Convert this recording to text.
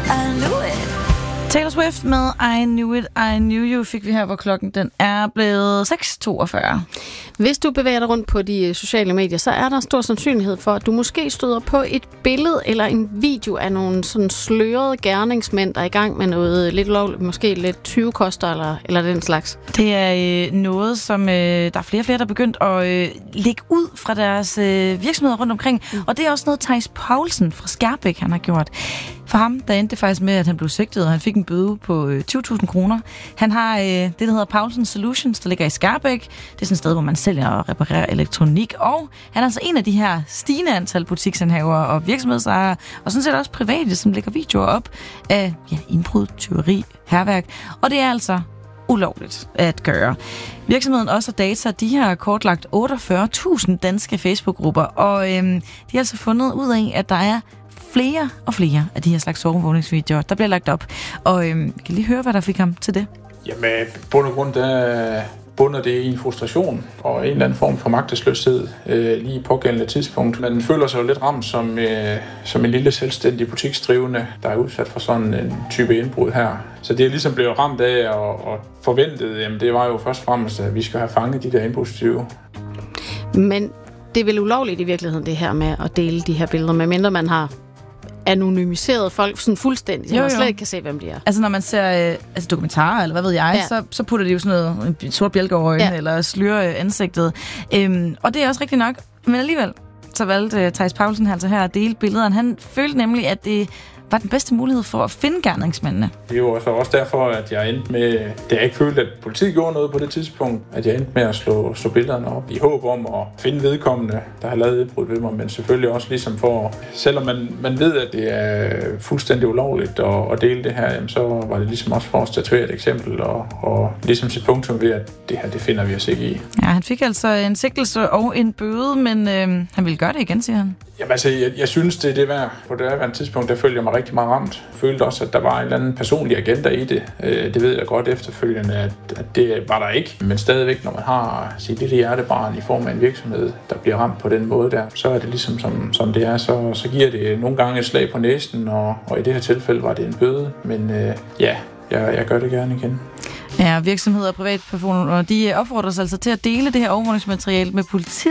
I knew it. Taylor Swift med I Knew It, I Knew You fik vi her, hvor klokken den er blevet 6:42. Hvis du bevæger dig rundt på de sociale medier, så er der stor sandsynlighed for, at du måske støder på et billede eller en video af nogle sådan slørede gerningsmænd, der er i gang med noget lidt lovligt, måske lidt tyvekoster eller den slags. Det er noget, som der er flere der er begyndt at lægge ud fra deres virksomheder rundt omkring. Og det er også noget, Theis Poulsen fra Skærbæk, han har gjort. For ham, der endte det faktisk med, at han blev sigtet, og han fik en bøde på 20.000 kroner. Han har det, der hedder Poulsen Solutions, der ligger i Skærbæk. Det er sådan et sted, hvor man sælger og reparerer elektronik. Og han er altså en af de her stigende antal butiksindehaver og virksomhedsejere, og sådan set også private, som lægger videoer op af indbrud, tyveri, hærværk. Og det er altså ulovligt at gøre. Virksomheden også Data, de har kortlagt 48.000 danske Facebook-grupper, og de har altså fundet ud af, at der er flere og flere af de her slags overvågningsvideoer, der bliver lagt op. Og vi kan lige høre, hvad der fik ham til det. Jamen, bund og grund, der bunder det i en frustration og en eller anden form for magtesløshed lige i pågældende tidspunkt. Man føler sig jo lidt ramt som en lille selvstændig butiksdrivende, der er udsat for sådan en type indbrud her. Så det er ligesom blevet ramt af og forventet, jamen det var jo først og fremmest, at vi skal have fanget de der indbrudstyve. Men det er vel ulovligt i virkeligheden, det her med at dele de her billeder, medmindre man har anonymiseret folk sådan fuldstændig, så man slet ikke kan se, hvem de er. Altså når man ser dokumentarer, eller hvad ved jeg, så putter de jo sådan noget en sort bjælke over øjnene, eller slører ansigtet. Og det er også rigtigt nok, men alligevel så valgte Theis Poulsen altså her at dele billederne. Han følte nemlig, at det var den bedste mulighed for at finde gerningsmændene. Det er jo også derfor, at jeg endte med, det jeg ikke følte, at politiet gjorde noget på det tidspunkt, at jeg endte med at slå billederne op i håb om at finde vedkommende, der har lavet indbrud ved mig, men selvfølgelig også ligesom for, selvom man ved, at det er fuldstændig ulovligt at dele det her, jamen, så var det ligesom også for at statuere et eksempel og ligesom sit punktum ved, at det her, det finder vi os ikke i. Ja, han fik altså en sigtelse og en bøde, men han ville gøre det igen, siger han. Jamen altså, jeg synes, det er det værd. På det her tidspunkt, der følte jeg mig rigtig meget ramt. Jeg følte også, at der var en eller anden personlig agenda i det. Det ved jeg godt efterfølgende, at det var der ikke. Men stadigvæk, når man har sit lille hjertebarn i form af en virksomhed, der bliver ramt på den måde der, så er det ligesom som det er. Så giver det nogle gange et slag på næsen, og i det her tilfælde var det en bøde. Men jeg gør det gerne igen. Ja, virksomheder og privatpersoner, de opfordres altså til at dele det her overvågningsmateriale med politiet.